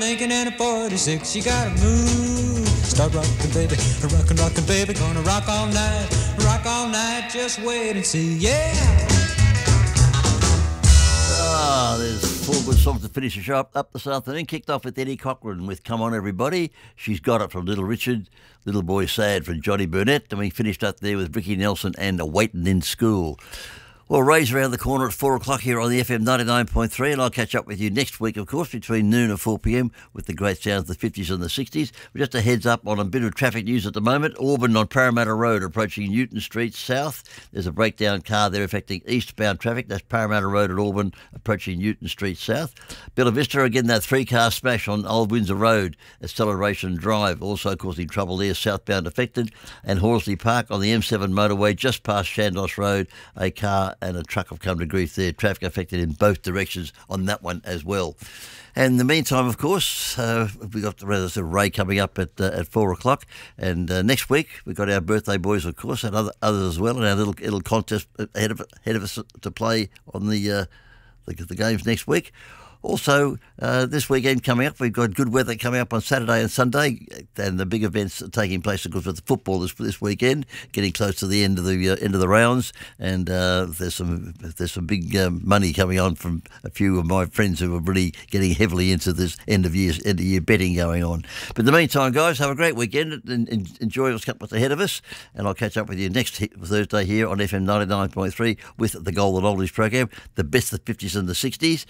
Lincoln and a 46. You gotta move. Start rockin', baby. Rockin', baby. Gonna rock all night. Just wait and see. Yeah. There's 4 good songs to finish the show up this afternoon. Kicked off with Eddie Cochran with Come On Everybody. She's Got It from Little Richard. Little Boy Sad from Johnny Burnett. And we finished up there with Ricky Nelson and Waitin' in School. Well, Ray's around the corner at 4 o'clock here on the FM 99.3, and I'll catch up with you next week, of course, between noon and 4 p.m. with the great sounds of the 50s and the 60s. Just a heads up on a bit of traffic news at the moment. Auburn on Parramatta Road approaching Newton Street South. There's a breakdown car there affecting eastbound traffic. That's Parramatta Road at Auburn approaching Newton Street South. Bella Vista, again, that 3-car smash on Old Windsor Road at Celebration Drive, also causing trouble there, southbound affected. And Horsley Park on the M7 motorway just past Chandos Road, a car and a truck have come to grief there. Traffic affected in both directions on that one as well. And in the meantime, of course, we've got Ray coming up at 4 o'clock. And next week, we've got our birthday boys, of course, and others as well, and our little contest ahead of us to play on the games next week. Also, this weekend coming up, we've got good weather coming up on Saturday and Sunday, and the big events are taking place, of course, with the football this weekend, getting close to the end of the rounds, and there's some big money coming on from a few of my friends who are really getting heavily into this end of year betting going on. But in the meantime, guys, have a great weekend and enjoy what's ahead of us, and I'll catch up with you next Thursday here on FM 99.3 with the Golden Oldies program, the best of the 50s and the 60s.